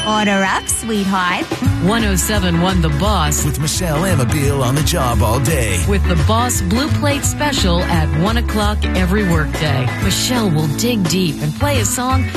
Order up, sweetheart. 107.1 The Boss. With Michelle Amabile on the job all day. With the Boss Blue Plate Special at 1 o'clock every workday. Michelle will dig deep and play a song